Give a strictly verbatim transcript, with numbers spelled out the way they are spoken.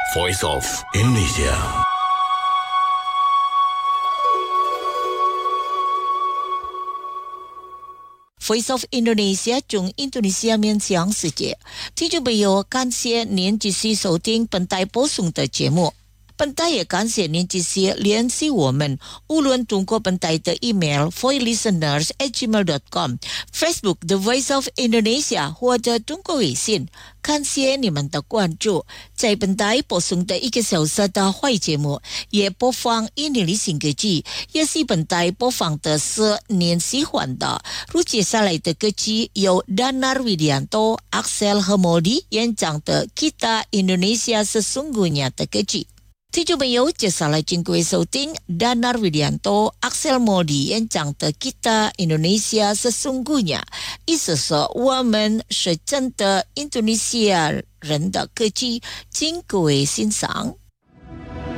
Voice of Indonesia. Voice of Indonesia 从印度尼西亚面向世界。听众朋友，感谢您继续收听本台播送的节目。本台也感谢您继续联系我们，无论通过本台的 email voicelisteners at gmail dot com、Facebook The Voice of Indonesia 或者通过微信。感谢你们的关注。在本台播送的一个小时的会节目，也播放印尼旅行歌曲，也是本台播放的是您喜欢的。如接下来的歌曲由 Danar Widianto、Axel和 Modi 演唱的 Kita Indonesia Sesungguhnya 的歌曲。听众朋友，接下来请各位收听 Danar Widianto、Axel Modi 演唱的 Kita Indonesia Sesungguhnya， 意思说我们是真的印度尼西亚人的歌曲，请各位欣赏。